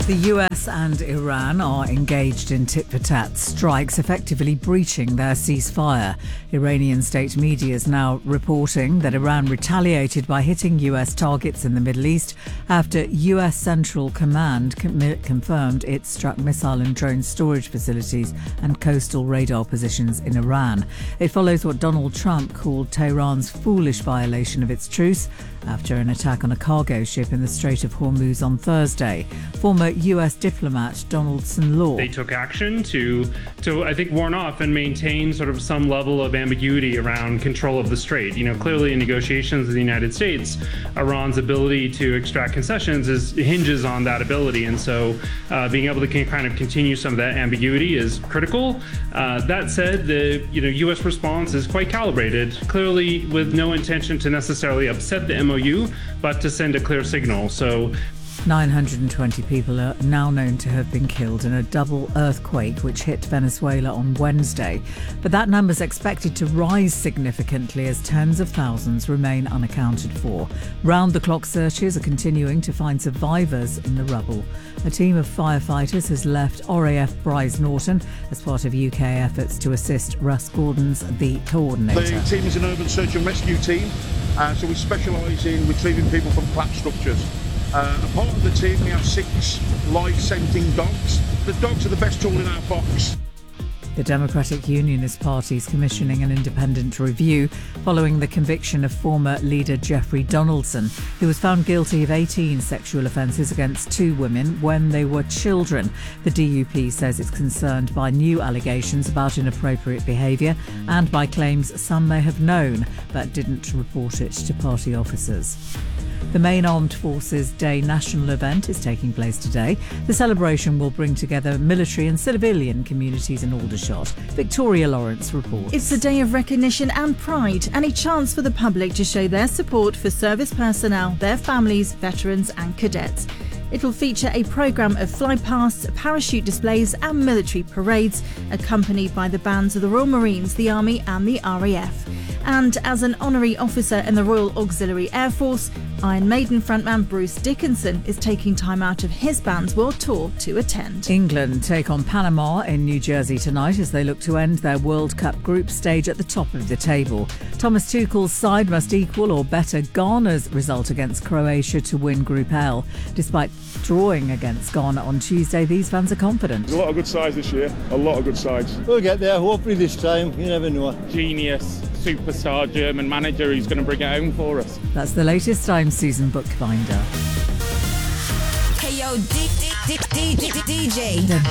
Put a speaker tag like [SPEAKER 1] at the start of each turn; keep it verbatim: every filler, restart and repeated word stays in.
[SPEAKER 1] The U S and Iran are engaged in tit-for-tat strikes, effectively breaching their ceasefire. Iranian state media is now reporting that Iran retaliated by hitting U S targets in the Middle East after U S Central Command com- confirmed it struck missile and drone storage facilities and coastal radar positions in Iran. It follows what Donald Trump called Tehran's foolish violation of its truce after an attack on a cargo ship in the Strait of Hormuz on Thursday. Former U S diplomat Donaldson Law.
[SPEAKER 2] They took action to, to, I think, warn off and maintain sort of some level of ambiguity around control of the strait. You know, clearly in negotiations with the United States, Iran's ability to extract concessions is hinges on that ability. And so uh, being able to kind of continue some of that ambiguity is critical. Uh, that said, the you know U S response is quite calibrated, clearly with no intention to necessarily upset the M O U, but to send a clear signal. So
[SPEAKER 1] nine hundred twenty people are now known to have been killed in a double earthquake which hit Venezuela on Wednesday. But that number is expected to rise significantly as tens of thousands remain unaccounted for. Round-the-clock searches are continuing to find survivors in the rubble. A team of firefighters has left R A F Bryce Norton as part of U K efforts to assist Russ Gordon's the coordinator.
[SPEAKER 3] The team is an urban search and rescue team, uh, so we specialise in retrieving people from collapsed structures. Uh, a part of the team, we have six life-scenting dogs. The dogs are the best tool in our box.
[SPEAKER 1] The Democratic Unionist Party is commissioning an independent review following the conviction of former leader Jeffrey Donaldson, who was found guilty of eighteen sexual offences against two women when they were children. The D U P says it's concerned by new allegations about inappropriate behaviour and by claims some may have known but didn't report it to party officers. The main Armed Forces Day national event is taking place today. The celebration will bring together military and civilian communities in Aldershot. Victoria Lawrence reports.
[SPEAKER 4] It's a day of recognition and pride, and a chance for the public to show their support for service personnel, their families, veterans and cadets. It will feature a programme of flypasts, parachute displays and military parades, accompanied by the bands of the Royal Marines, the Army and the R A F. And as an honorary officer in the Royal Auxiliary Air Force, Iron Maiden frontman Bruce Dickinson is taking time out of his band's world tour to attend.
[SPEAKER 1] England take on Panama in New Jersey tonight as they look to end their World Cup group stage at the top of the table. Thomas Tuchel's side must equal or better Ghana's result against Croatia to win Group L. Despite drawing against Ghana on Tuesday, these fans are confident.
[SPEAKER 5] There's a lot of good sides this year, a lot of good sides.
[SPEAKER 6] We'll get there, hopefully this time, you never know.
[SPEAKER 7] Genius, superstar German manager who's going to bring it home for us.
[SPEAKER 1] That's the latest Times season bookfinder.
[SPEAKER 8] Hey yo, D- D- D- D- D- DJ.